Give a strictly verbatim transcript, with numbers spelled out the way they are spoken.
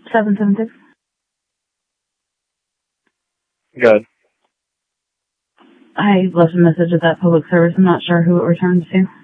seven seven six. Good. I left a message at that public service. I'm not sure who it returns to.